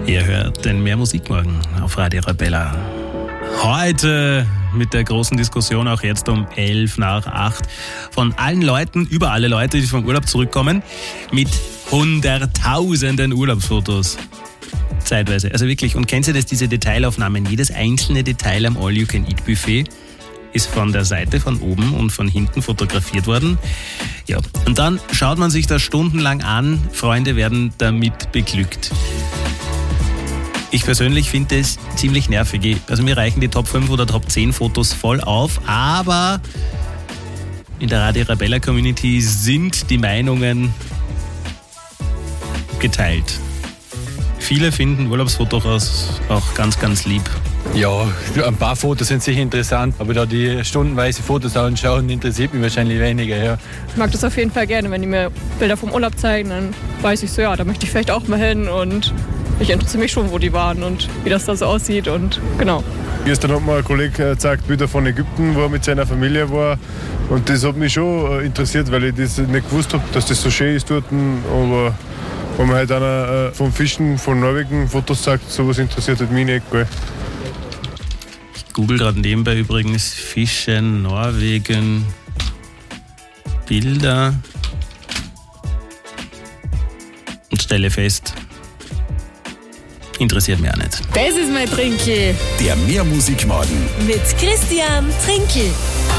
Ihr hört den Mehr Musikmorgen auf Radio Arabella. Heute mit der großen Diskussion, auch jetzt um 7:11 von allen Leuten, über alle Leute, die vom Urlaub zurückkommen, mit hunderttausenden Urlaubsfotos. Zeitweise. Also wirklich, und kennt ihr das, diese Detailaufnahmen? Jedes einzelne Detail am All-You-Can-Eat-Buffet ist von der Seite, von oben und von hinten fotografiert worden. Ja, und dann schaut man sich das stundenlang an. Freunde werden damit beglückt. Ich persönlich finde es ziemlich nervig. Also mir reichen die Top 5 oder Top 10 Fotos voll auf, aber in der Radio Arabella Community sind die Meinungen geteilt. Viele finden Urlaubsfotos auch ganz, ganz lieb. Ja, ein paar Fotos sind sicher interessant, aber da die stundenweise Fotos anschauen, interessiert mich wahrscheinlich weniger. Ja. Ich mag das auf jeden Fall gerne, wenn die mir Bilder vom Urlaub zeigen, dann weiß ich so, ja, da möchte ich vielleicht auch mal hin und ich interessiere mich schon, wo die waren und wie das da so aussieht und genau. Gestern hat mir ein Kollege gezeigt, Bilder von Ägypten, wo er mit seiner Familie war. Und das hat mich schon interessiert, weil ich das nicht gewusst habe, dass das so schön ist dort. Aber wenn man halt einer vom Fischen von Norwegen Fotos zeigt, sowas interessiert halt mich nicht. Gell. Ich google gerade nebenbei übrigens Fischen, Norwegen, Bilder und stelle fest, interessiert mich auch nicht. Das ist mein Trinkel. Der Mehr Musikmorgen mit Christian Trinkel.